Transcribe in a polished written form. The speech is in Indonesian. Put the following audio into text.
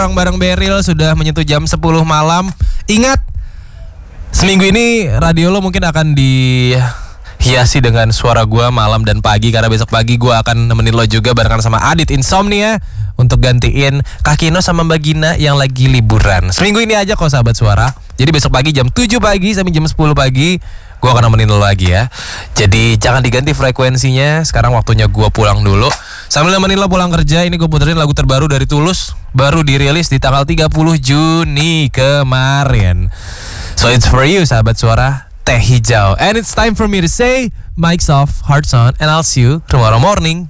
bareng Beril sudah menyentuh jam 10 malam. Ingat, seminggu ini radio lo mungkin akan dihiasi dengan suara gue malam dan pagi. Karena besok pagi gue akan nemenin lo juga barengan sama Adit Insomnia untuk gantiin Kakino sama Mbak Gina yang lagi liburan. Seminggu ini aja kok sahabat suara. Jadi besok pagi jam 7 pagi sampai jam 10 pagi gue akan nemenin lo lagi ya. Jadi jangan diganti frekuensinya. Sekarang waktunya gue pulang dulu. Sambil nemenin lo pulang kerja, ini gue puterin lagu terbaru dari Tulus. Baru dirilis di tanggal 30 Juni kemarin. So it's for you sahabat suara, Teh Hijau. And it's time for me to say, mics off, hearts on, and I'll see you tomorrow morning.